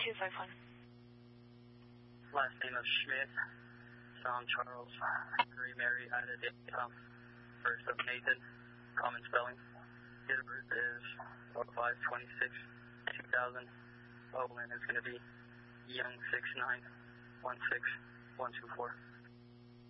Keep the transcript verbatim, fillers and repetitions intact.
two five one. Last name of Schmidt, Tom Charles, Marie Mary, Ida David Tom, first of Nathan, common spelling. Date of birth is five twenty-six two thousand. Owen is going to be Young six nine one six one two four.